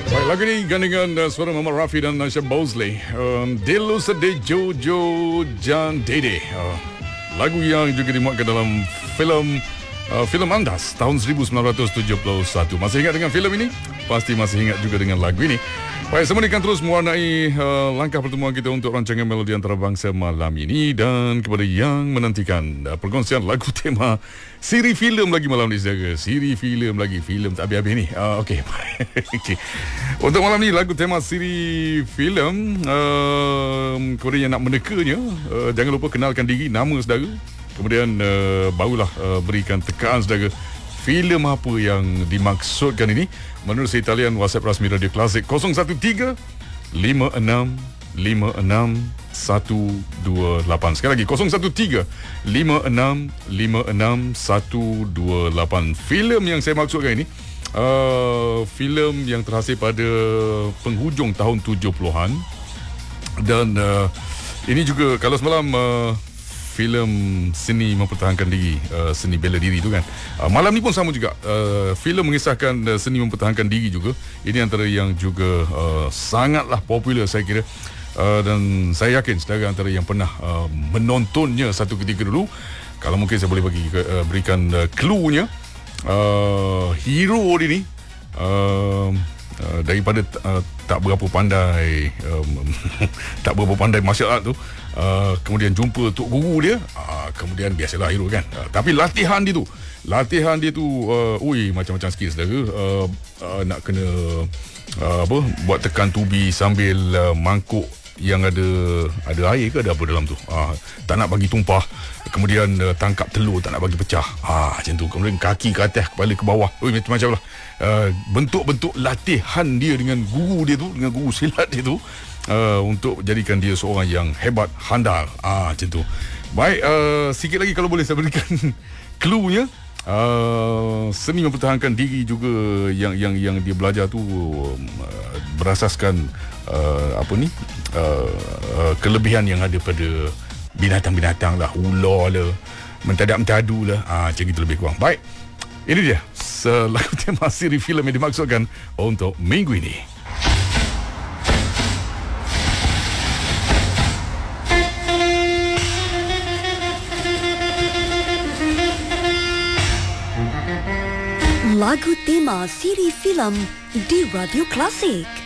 Baik, lagu ini gandingan suara Muhammad Rafi dan Nasha Bosley. Delu Sedih Jojo Jan Dede. Lagu yang juga dimuatkan dalam filem Andas tahun 1971. Masih ingat dengan filem ini? Pasti masih ingat juga dengan lagu ini. Baik, semua ini akan terus mewarnai langkah pertemuan kita untuk rancangan Melodi Antarabangsa malam ini. Dan kepada yang menantikan perkongsian lagu tema siri filem lagi malam ini, saudara. Siri filem lagi, filem tak habis-habis ni. Okey. Okay. Untuk malam ni lagu tema siri filem, kepada yang nak menekanya, jangan lupa kenalkan diri, nama saudara. Kemudian barulah berikan tekaan saudara filem apa yang dimaksudkan ini. Menerusi talian WhatsApp rasmi Radio Klasik 013 56 56 128. Sekali lagi 013 56 56 128. Filem yang saya maksudkan ini filem yang terhasil pada penghujung tahun 70-an. Dan ini juga kalau semalam filem seni mempertahankan diri, seni bela diri tu kan. Malam ni pun sama juga. Filem mengisahkan seni mempertahankan diri juga. Ini antara yang juga sangatlah popular saya kira. Dan saya yakin saudara antara yang pernah menontonnya satu ketika dulu. Kalau mungkin saya boleh berikan clue-nya. Hero dia ni daripada tak berapa pandai tak berapa pandai martial art tu, kemudian jumpa tok guru dia, kemudian biasalah hero kan. Tapi latihan dia tu macam-macam skill saudara. Nak kena buat tekan tubi sambil mangkuk yang ada air ke ada apa dalam tu, tak nak bagi tumpah. Kemudian tangkap telur tak nak bagi pecah, macam tu. Kemudian kaki ke atas, kepala ke bawah, macam-macam lah. Bentuk-bentuk latihan dia dengan guru dia tu, dengan guru silat dia tu, untuk jadikan dia seorang yang hebat, handal, macam tu. Baik, sikit lagi kalau boleh saya berikan clue-nya. Seni mempertahankan diri juga yang dia belajar tu berasaskan kelebihan yang ada pada binatang-binatang lah, ular lah, mentadak-mentadu lah, macam itu lebih kurang. Baik, ini dia lagu tema siri filem yang dimaksudkan untuk minggu ini. Lagu tema siri filem di Radio Klasik.